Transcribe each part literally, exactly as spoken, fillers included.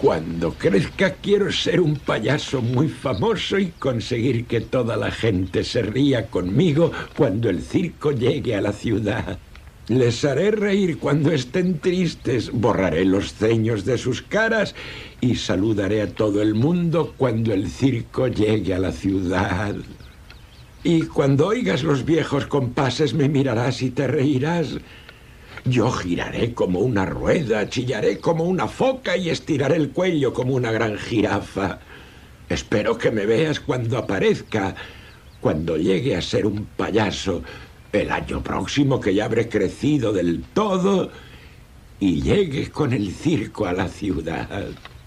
Cuando crezca quiero ser un payaso muy famoso y conseguir que toda la gente se ría conmigo cuando el circo llegue a la ciudad. Les haré reír cuando estén tristes, borraré los ceños de sus caras y saludaré a todo el mundo cuando el circo llegue a la ciudad. Y cuando oigas los viejos compases me mirarás y te reirás. Yo giraré como una rueda, chillaré como una foca y estiraré el cuello como una gran jirafa. Espero que me veas cuando aparezca, cuando llegue a ser un payaso, el año próximo que ya habré crecido del todo y llegue con el circo a la ciudad.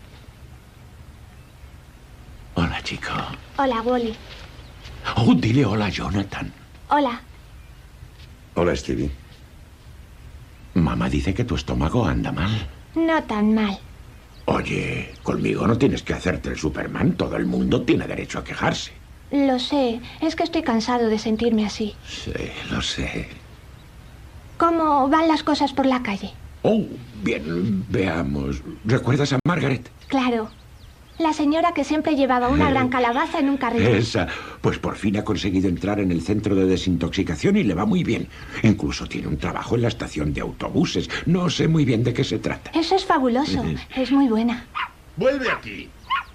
Hola, chico. Hola, Wally. Oh, dile hola, Jonathan. Hola. Hola, Stevie. Mamá dice que tu estómago anda mal. No tan mal. Oye, conmigo no tienes que hacerte el Superman. Todo el mundo tiene derecho a quejarse. Lo sé. Es que estoy cansado de sentirme así. Sí, lo sé. ¿Cómo van las cosas por la calle? Oh, bien, veamos. ¿Recuerdas a Margaret? Claro. La señora que siempre llevaba una Eh, gran calabaza en un carrito. Esa. Pues por fin ha conseguido entrar en el centro de desintoxicación y le va muy bien. Incluso tiene un trabajo en la estación de autobuses. No sé muy bien de qué se trata. Eso es fabuloso. Es muy buena. ¡Vuelve aquí!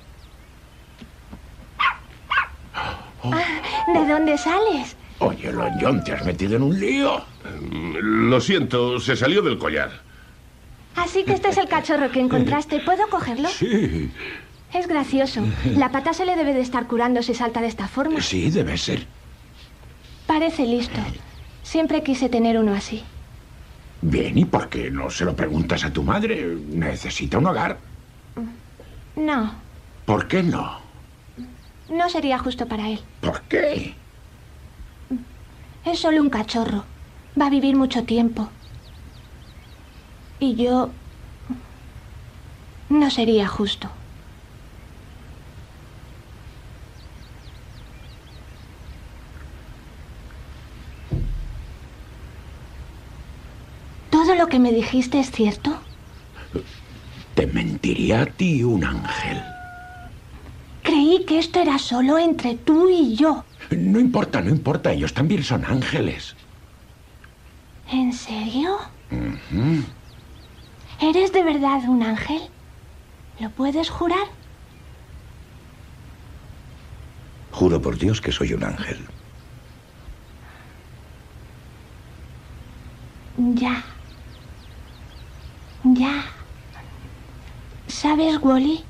Ah, ¿de dónde sales? Oye, Lon John, ¿te has metido en un lío? Lo siento, se salió del collar. Así que este es el cachorro que encontraste. ¿Puedo cogerlo? Sí. Es gracioso. La pata se le debe de estar curando si salta de esta forma. Sí, debe ser. Parece listo. Siempre quise tener uno así. Bien, ¿y por qué no se lo preguntas a tu madre? Necesita un hogar. No, ¿Por qué no? no sería justo para él. ¿Por qué? Es solo un cachorro. Va a vivir mucho tiempo. Y yo... no sería justo. ¿Todo lo que me dijiste es cierto? Te mentiría a ti un ángel. Creí que esto era solo entre tú y yo. No importa, no importa. Ellos también son ángeles. ¿En serio? Ujú. ¿Eres de verdad un ángel? ¿Lo puedes jurar? Juro por Dios que soy un ángel. Ya. Ya. ¿Sabes, Wally?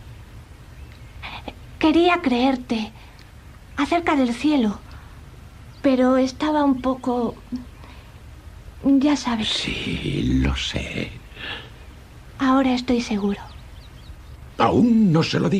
Quería creerte acerca del cielo, pero estaba un poco... ya sabes. Sí, lo sé. Ahora estoy seguro. Aún no se lo digo.